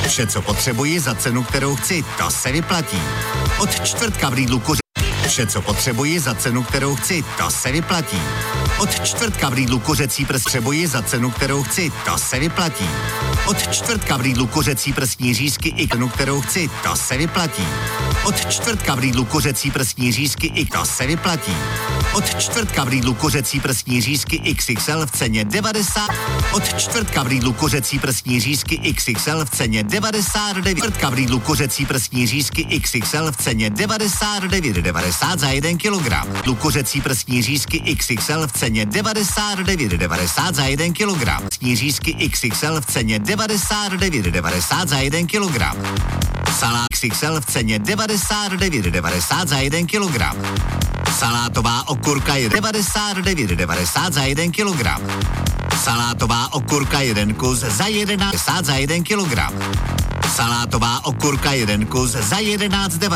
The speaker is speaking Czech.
Vše, co potřebuji za cenu, kterou chci, to se vyplatí. Od čtvrtka v Lidlu Vše, co potřebuji za cenu, kterou chci, to se vyplatí. Od čtvrtka v Lidlu kuřecí prst potřebuji za cenu, kterou chci, to se vyplatí. Od čtvrtka v Lidlu kuřecí prsní řízky i cenu, kterou chci, to se vyplatí. Od čtvrtka v Lidlu kuřecí prsní řízky i to se vyplatí. Od čtvrtka v Lidlu kuřecí prsní řízky XXL v ceně 90. Od čtvrtka v Lidlu kuřecí prsní řízky XXL v ceně 99. Čtvrtka v Lidlu kuřecí prsní řízky XXL v ceně 99,90 za 1 kilogram. Lidlu kuřecí prsní řízky XXL v ceně 99,90 za 1 kilogram. Prsní řízky XXL v ceně 99,90 za 1 kilogram. Salát XXL v ceně 99,90 za 1 kilogram. Salátová okurka je 99,90 za 1 kilogram. Salátová okurka 1 kus za 11 za 1 kilogram. Salátová okurka 1 kus za 11,90.